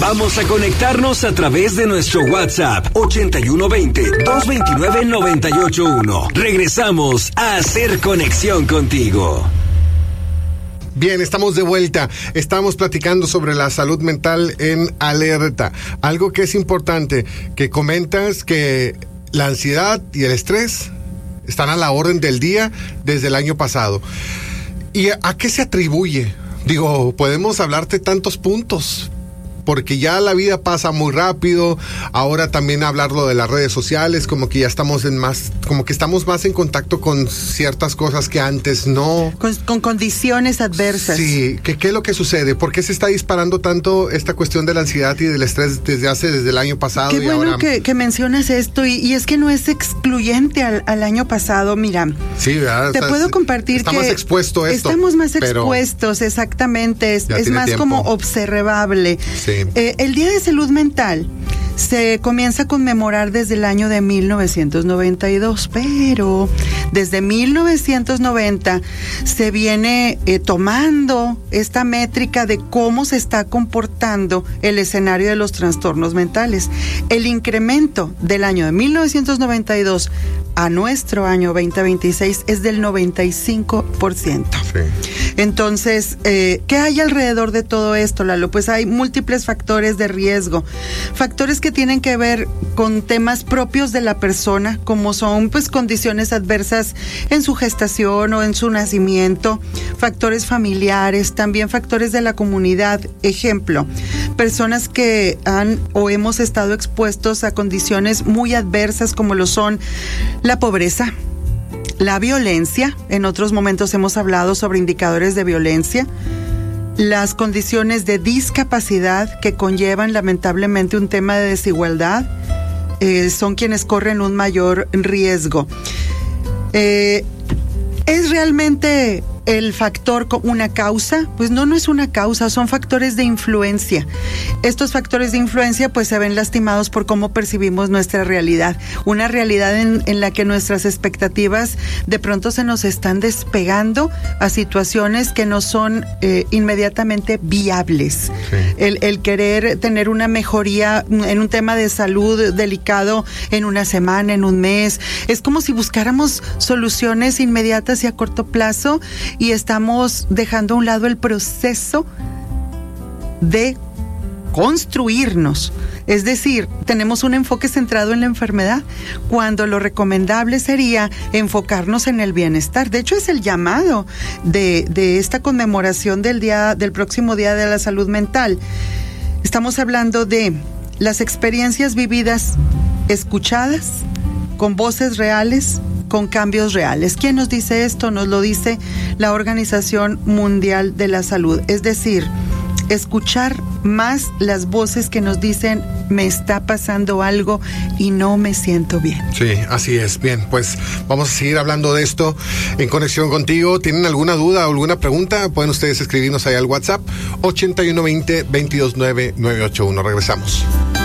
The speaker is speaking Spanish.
Vamos a conectarnos a través de nuestro WhatsApp 8120-229-981. Regresamos a hacer conexión contigo. Bien, estamos de vuelta. Estamos platicando sobre la salud mental en Alerta. Algo que es importante, que comentas que la ansiedad y el estrés están a la orden del día desde el año pasado. ¿Y a qué se atribuye? Digo, podemos hablarte tantos puntos, porque ya la vida pasa muy rápido. Ahora también hablarlo de las redes sociales, como que ya estamos estamos más en contacto con ciertas cosas que antes no. Con condiciones adversas. Sí, ¿qué es lo que sucede? ¿Por qué se está disparando tanto esta cuestión de la ansiedad y del estrés desde el año pasado? Qué bueno ahora... que mencionas esto, y es que no es excluyente al año pasado. Mira, sí, ¿verdad? Te puedo compartir está que más expuesto esto. Estamos más expuestos, exactamente. Es más tiempo. Como observable. Sí. El Día de Salud Mental se comienza a conmemorar desde el año de 1992, pero desde 1990 se viene tomando esta métrica de cómo se está comportando el escenario de los trastornos mentales. El incremento del año de 1992 a nuestro año 2026 es del 95%. Sí. Entonces, ¿qué hay alrededor de todo esto, Lalo? Pues hay múltiples factores de riesgo, factores que tienen que ver con temas propios de la persona, como son pues condiciones adversas en su gestación o en su nacimiento, factores familiares, también factores de la comunidad. Ejemplo, personas que han o hemos estado expuestos a condiciones muy adversas, como lo son la pobreza, la violencia. En otros momentos hemos hablado sobre indicadores de violencia. Las condiciones de discapacidad que conllevan lamentablemente un tema de desigualdad son quienes corren un mayor riesgo. ¿Es realmente el factor una causa? Pues no es una causa, son factores de influencia. Estos factores de influencia pues se ven lastimados por cómo percibimos nuestra realidad, una realidad en la que nuestras expectativas de pronto se nos están despegando a situaciones que no son inmediatamente viables. Sí. El querer tener una mejoría en un tema de salud delicado en una semana, en un mes, es como si buscáramos soluciones inmediatas y a corto plazo, y estamos dejando a un lado el proceso de construirnos. Es decir, tenemos un enfoque centrado en la enfermedad, cuando lo recomendable sería enfocarnos en el bienestar. De hecho, es el llamado de esta conmemoración del próximo Día de la Salud Mental. Estamos hablando de las experiencias vividas, escuchadas, con voces reales, con cambios reales. ¿Quién nos dice esto? Nos lo dice la Organización Mundial de la Salud. Es decir, escuchar más las voces que nos dicen: me está pasando algo y no me siento bien. Sí, así es. Bien, pues vamos a seguir hablando de esto en conexión contigo. ¿Tienen alguna duda o alguna pregunta? Pueden ustedes escribirnos ahí al WhatsApp 8120-229-981. Regresamos.